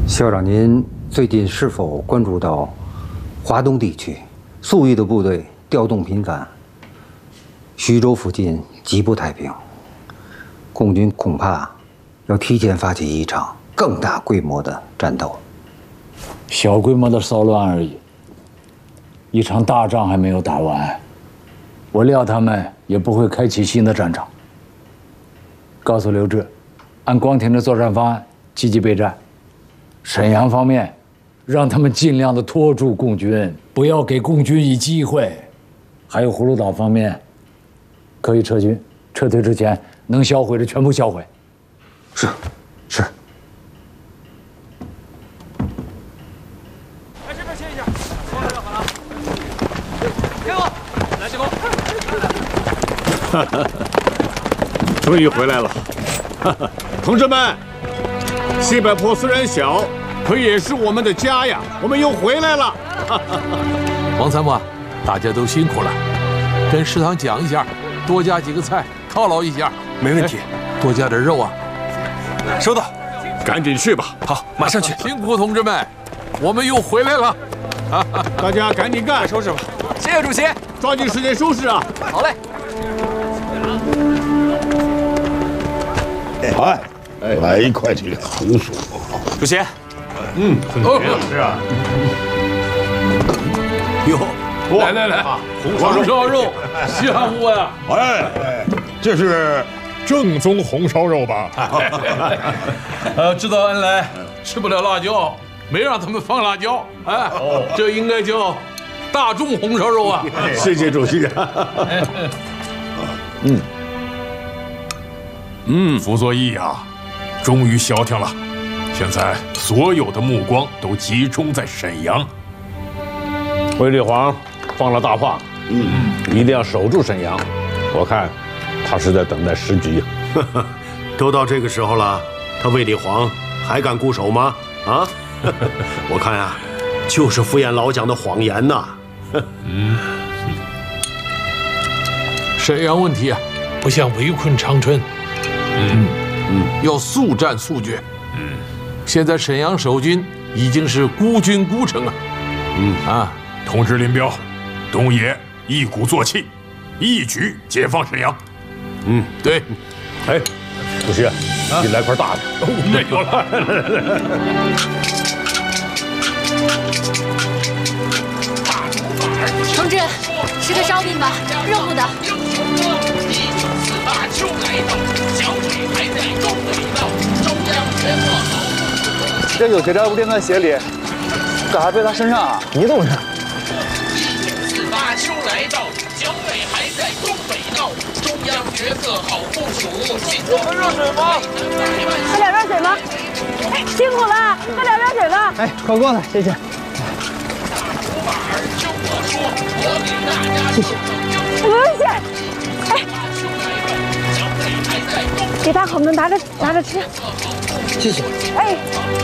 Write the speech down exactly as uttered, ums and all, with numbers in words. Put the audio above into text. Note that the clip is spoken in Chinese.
校长，您最近是否关注到华东地区粟裕的部队调动频繁？徐州附近极不太平，共军恐怕要提前发起一场更大规模的战斗。 小规模的骚乱而已，一场大仗还没有打完，我料他们也不会开启新的战场。告诉刘志，按光田的作战方案积极备战。沈阳方面，让他们尽量的拖住共军，不要给共军以机会。还有葫芦岛方面，可以撤军，撤退之前能销毁的全部销毁。 是，是。 来这边切一下，光头就好了。给我，来进攻。 哈哈，终于回来了，哈哈，同志们。 西北坡虽然小，可也是我们的家呀！我们又回来了。 王参谋，大家都辛苦了，跟食堂讲一下，多加几个菜，犒劳一下。 没问题， 多加点肉啊。 收到， 赶紧去吧。 好，马上去。 辛苦同志们，我们又回来了。 大家赶紧干， 收拾吧。 谢谢主席， 抓紧时间收拾啊！ 好嘞。 哎。 来一块这个红薯， 主席。 嗯， 哦， 是啊。 哟，来来来，红烧肉，吓唬我呀！ 哎，这是正宗红烧肉吧？ 呃，知道恩来吃不了辣椒，没让他们放辣椒。哎，这应该叫大众红烧肉啊！ 谢谢主席。 嗯嗯，傅作义呀。 终于消停了，现在所有的目光都集中在沈阳。 卫立煌放了大话，嗯，一定要守住沈阳。我看他是在等待时局。 都到这个时候了，他卫立煌还敢固守吗？啊，我看呀、啊，就是敷衍老蒋的谎言呐。 嗯，沈阳问题啊，不像围困长春。嗯。 嗯，要速战速决。嗯，现在沈阳守军已经是孤军孤城啊。 嗯啊，通知林彪，东野一鼓作气，一举解放沈阳。 嗯， 对。 哎，主席，你来块大的。 没有了。 同志，吃个烧饼吧，热乎的。 秋来到，小水还在东北道，中央决策好。 这有节照不垫在鞋里，咋还背他身上啊？你怎么着？ 四八秋来到，小水还在东北道，中央决策好部署。我们热水吗？ 喝点热水吗？哎，辛苦了，喝点热水吧。 哎，喝过了，谢谢。谢谢。 不用谢。哎。 给大伙们拿着拿着吃， 谢谢。 哎。